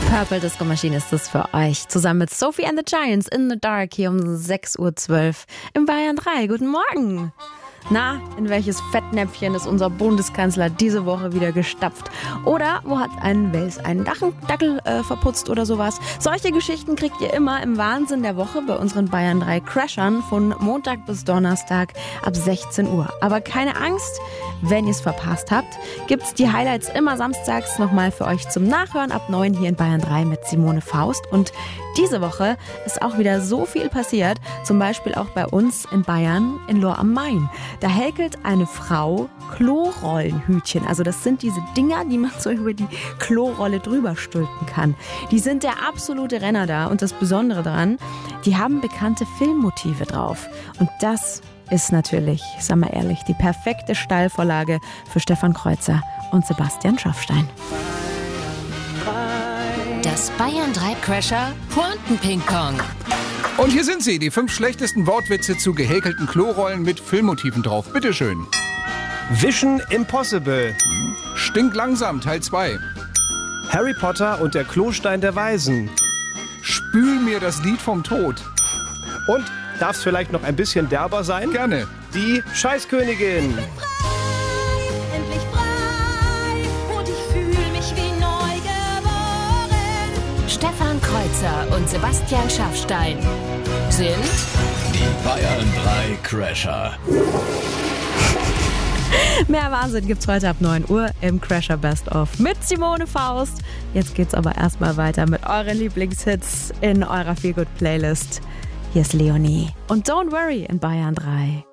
Purple Disco Machine ist es für euch. Zusammen mit Sophie and the Giants in the Dark hier um 6.12 Uhr im Bayern 3. Guten Morgen. Na, in welches Fettnäpfchen ist unser Bundeskanzler diese Woche wieder gestapft? Oder wo hat ein Wels einen Dackel verputzt oder sowas? Solche Geschichten kriegt ihr immer im Wahnsinn der Woche bei unseren Bayern 3 Crashern von Montag bis Donnerstag ab 16 Uhr. Aber keine Angst, wenn ihr es verpasst habt, gibt's die Highlights immer samstags nochmal für euch zum Nachhören ab 9 hier in Bayern 3 mit Simone Faust. Und diese Woche ist auch wieder so viel passiert, zum Beispiel auch bei uns in Bayern in Lohr am Main. Da häkelt eine Frau Klorollenhütchen. Also das sind diese Dinger, die man so über die Klorolle drüber stülpen kann. Die sind der absolute Renner da. Und das Besondere daran, die haben bekannte Filmmotive drauf. Und das ist natürlich, sagen wir ehrlich, die perfekte Steilvorlage für Stefan Kreuzer und Sebastian Schaffstein. Das Bayern 3 Crasher Pointen-Ping-Pong. Und hier sind sie, die 5 schlechtesten Wortwitze zu gehäkelten Klorollen mit Filmmotiven drauf. Bitteschön. Vision Impossible. Stinklangsam, Teil 2. Harry Potter und der Klostein der Weisen. Spül mir das Lied vom Tod. Und, darf's vielleicht noch ein bisschen derber sein? Gerne. Die Scheißkönigin. Endlich frei und ich fühle mich wie neu geboren. Stefan Kreuzer und Sebastian Schaffstein sind Die Bayern 3 Crasher. Mehr Wahnsinn gibt's heute ab 9 Uhr im Crasher Best of mit Simone Faust. Jetzt geht's aber erstmal weiter mit euren Lieblingshits in eurer Feelgood Playlist. Hier ist Leonie und Don't Worry in Bayern 3.